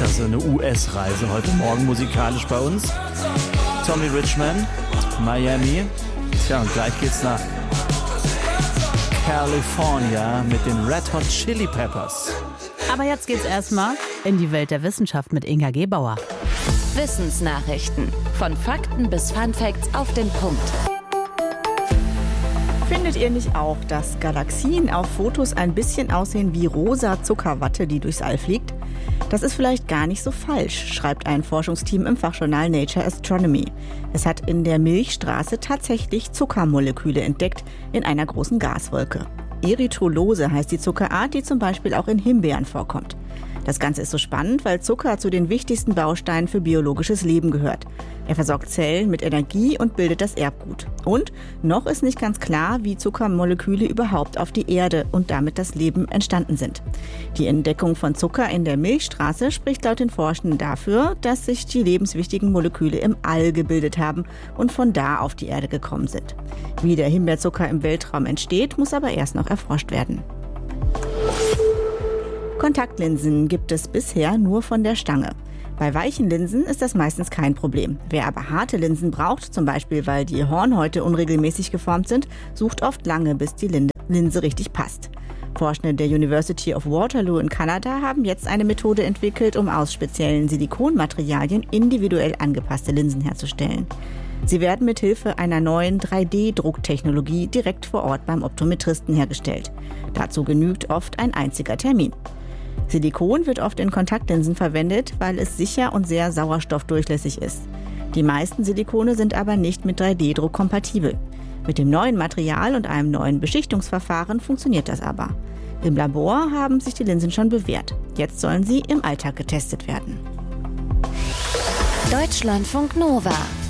Das ist eine US-Reise heute Morgen musikalisch bei uns. Tommy Richman, Miami. Tja, und gleich geht's nach California mit den Red Hot Chili Peppers. Aber jetzt geht's erstmal in die Welt der Wissenschaft mit Inga Gebauer. Wissensnachrichten. Von Fakten bis Funfacts auf den Punkt. Findet ihr nicht auch, dass Galaxien auf Fotos ein bisschen aussehen wie rosa Zuckerwatte, die durchs All fliegt? Das ist vielleicht gar nicht so falsch, schreibt ein Forschungsteam im Fachjournal Nature Astronomy. Es hat in der Milchstraße tatsächlich Zuckermoleküle entdeckt in einer großen Gaswolke. Erythrolose heißt die Zuckerart, die zum Beispiel auch in Himbeeren vorkommt. Das Ganze ist so spannend, weil Zucker zu den wichtigsten Bausteinen für biologisches Leben gehört. Er versorgt Zellen mit Energie und bildet das Erbgut. Und noch ist nicht ganz klar, wie Zuckermoleküle überhaupt auf die Erde und damit das Leben entstanden sind. Die Entdeckung von Zucker in der Milchstraße spricht laut den Forschenden dafür, dass sich die lebenswichtigen Moleküle im All gebildet haben und von da auf die Erde gekommen sind. Wie der Himbeerzucker im Weltraum entsteht, muss aber erst noch erforscht werden. Kontaktlinsen gibt es bisher nur von der Stange. Bei weichen Linsen ist das meistens kein Problem. Wer aber harte Linsen braucht, zum Beispiel weil die Hornhäute unregelmäßig geformt sind, sucht oft lange, bis die Linse richtig passt. Forschende der University of Waterloo in Kanada haben jetzt eine Methode entwickelt, um aus speziellen Silikonmaterialien individuell angepasste Linsen herzustellen. Sie werden mit Hilfe einer neuen 3D-Drucktechnologie direkt vor Ort beim Optometristen hergestellt. Dazu genügt oft ein einziger Termin. Silikon wird oft in Kontaktlinsen verwendet, weil es sicher und sehr sauerstoffdurchlässig ist. Die meisten Silikone sind aber nicht mit 3D-Druck kompatibel. Mit dem neuen Material und einem neuen Beschichtungsverfahren funktioniert das aber. Im Labor haben sich die Linsen schon bewährt. Jetzt sollen sie im Alltag getestet werden. Deutschlandfunk Nova.